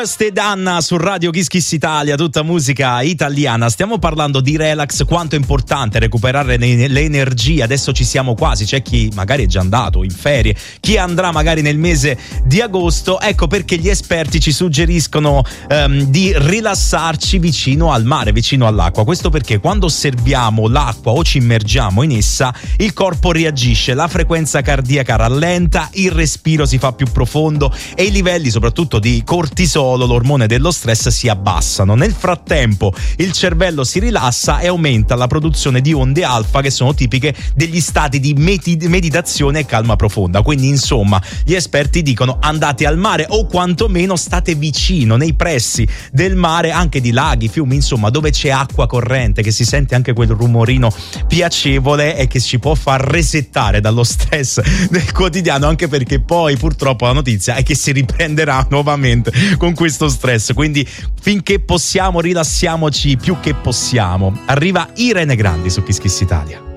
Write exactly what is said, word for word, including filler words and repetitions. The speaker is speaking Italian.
Ste Danna su Radio Kiss Kiss Italia, tutta musica italiana. Stiamo parlando di relax, quanto è importante recuperare l'energia. Adesso ci siamo quasi, c'è chi magari è già andato in ferie, chi andrà magari nel mese di agosto. Ecco perché gli esperti ci suggeriscono um, di rilassarci vicino al mare, vicino all'acqua. Questo perché quando osserviamo l'acqua o ci immergiamo in essa, il corpo reagisce, la frequenza cardiaca rallenta, il respiro si fa più profondo e i livelli soprattutto di cortisolo, l'ormone dello stress, si abbassano. Nel frattempo il cervello si rilassa e aumenta la produzione di onde alfa, che sono tipiche degli stati di meditazione e calma profonda. Quindi insomma gli esperti dicono: andate al mare o quantomeno state vicino, nei pressi del mare, anche di laghi, fiumi, insomma dove c'è acqua corrente, che si sente anche quel rumorino piacevole e che ci può far resettare dallo stress del quotidiano, anche perché poi purtroppo la notizia è che si riprenderà nuovamente con questo stress. Quindi finché possiamo rilassiamoci più che possiamo. Arriva Irene Grandi su Kiss Kiss Italia.